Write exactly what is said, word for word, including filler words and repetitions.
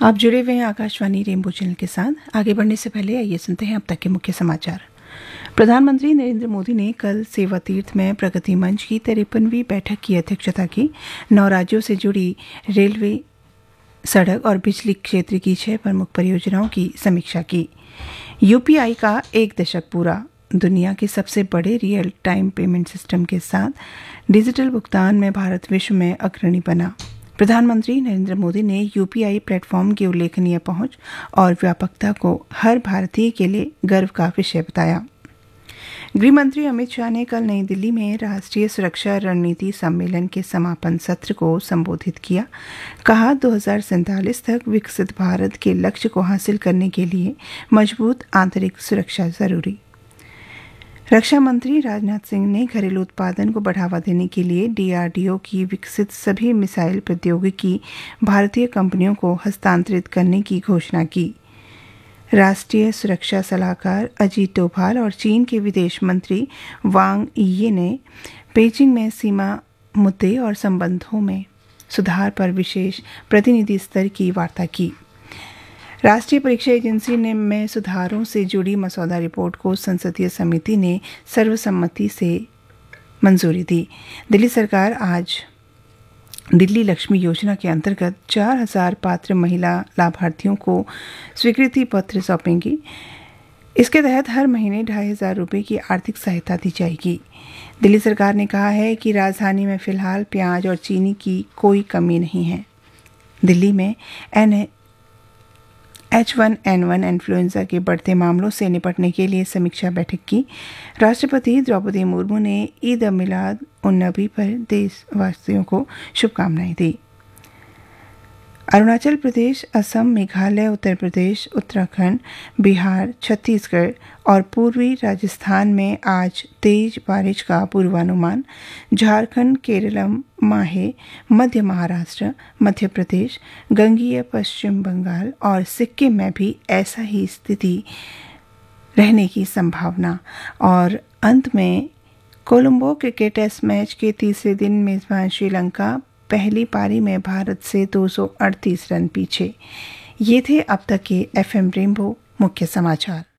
आप जुड़े हुए हैं आकाशवाणी रेनबो चैनल के साथ। आगे बढ़ने से पहले आइए सुनते हैं अब तक के मुख्य समाचार। प्रधानमंत्री नरेंद्र मोदी ने कल सेवा तीर्थ में प्रगति मंच की तिरपनवीं बैठक की अध्यक्षता की। नौ राज्यों से जुड़ी रेलवे, सड़क और बिजली क्षेत्र की छह प्रमुख परियोजनाओं की समीक्षा की। यूपीआई का एक दशक पूरा। दुनिया के सबसे बड़े रियल टाइम पेमेंट सिस्टम के साथ डिजिटल भुगतान में भारत विश्व में अग्रणी बना। प्रधानमंत्री नरेंद्र मोदी ने यूपीआई प्लेटफॉर्म की उल्लेखनीय पहुंच और व्यापकता को हर भारतीय के लिए गर्व का विषय बताया। गृह मंत्री अमित शाह ने कल नई दिल्ली में राष्ट्रीय सुरक्षा रणनीति सम्मेलन के समापन सत्र को संबोधित किया। कहा, दो हज़ार सैंतालीस तक विकसित भारत के लक्ष्य को हासिल करने के लिए मजबूत आंतरिक सुरक्षा जरूरी। रक्षा मंत्री राजनाथ सिंह ने घरेलू उत्पादन को बढ़ावा देने के लिए डीआरडीओ की विकसित सभी मिसाइल प्रौद्योगिकी भारतीय कंपनियों को हस्तांतरित करने की घोषणा की। राष्ट्रीय सुरक्षा सलाहकार अजीत डोभाल और चीन के विदेश मंत्री वांग यी ने पेजिंग में सीमा मुद्दे और संबंधों में सुधार पर विशेष प्रतिनिधि स्तर की वार्ता की। राष्ट्रीय परीक्षा एजेंसी ने में सुधारों से जुड़ी मसौदा रिपोर्ट को संसदीय समिति ने सर्वसम्मति से मंजूरी दी। दिल्ली सरकार आज दिल्ली लक्ष्मी योजना के अंतर्गत चार हजार पात्र महिला लाभार्थियों को स्वीकृति पत्र सौंपेंगी। इसके तहत हर महीने ढाई हजार रुपये की आर्थिक सहायता दी जाएगी। दिल्ली सरकार ने कहा है कि राजधानी में फिलहाल प्याज और चीनी की कोई कमी नहीं है। दिल्ली में N H one N one influenza के बढ़ते मामलों से निपटने के लिए समीक्षा बैठक की। राष्ट्रपति द्रौपदी मुर्मू ने ईद मिलाद उन नबी पर देशवासियों को शुभकामनाएं दी। अरुणाचल प्रदेश, असम, मेघालय, उत्तर प्रदेश, उत्तराखंड, बिहार, छत्तीसगढ़ और पूर्वी राजस्थान में आज तेज बारिश का पूर्वानुमान। झारखंड, केरलम, माहे, मध्य महाराष्ट्र, मध्य प्रदेश, गंगीय पश्चिम बंगाल और सिक्किम में भी ऐसा ही स्थिति रहने की संभावना। और अंत में कोलंबो क्रिकेट टेस्ट मैच के तीसरे दिन मेजबान श्रीलंका पहली पारी में भारत से दो सौ अड़तीस रन पीछे। ये थे अब तक के एफएम रेनबो मुख्य समाचार।